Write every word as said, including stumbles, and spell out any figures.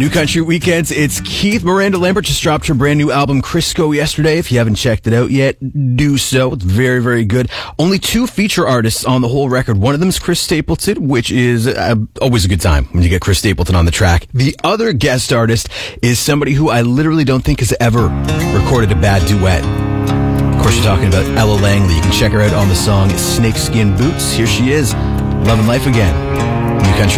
New Country Weekends. It's Keith. Miranda Lambert just dropped her brand new album, Crisco, yesterday. If you haven't checked it out yet, do so. It's very, very good. Only two feature artists on the whole record. One of them is Chris Stapleton, which is uh, always a good time when you get Chris Stapleton on the track. The other guest artist is somebody who I literally don't think has ever recorded a bad duet. Of course, you're talking about Ella Langley. You can check her out on the song Snakeskin Boots. Here she is, Love and Life Again.